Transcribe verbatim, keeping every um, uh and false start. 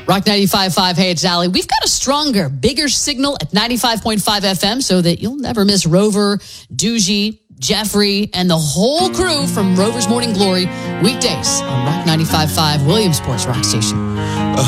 Rock ninety-five point five, hey, it's Allie. We've got a stronger, bigger signal at ninety-five point five F M so that you'll never miss Rover, Doogie, Jeffrey, and the whole crew from Rover's Morning Glory weekdays on Rock ninety-five point five, Williamsport's Rock Station.